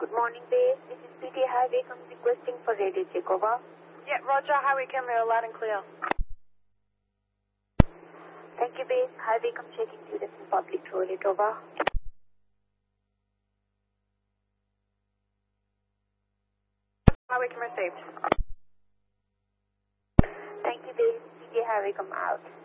Good morning, base. This is PT Highway. I'm requesting for radio check. Over. Yeah, Roger. Highway camera loud and clear. Thank you, base. Highway, come checking students in public toilet. Over. Highway camera saved. Thank you, base. PT Highway, come out.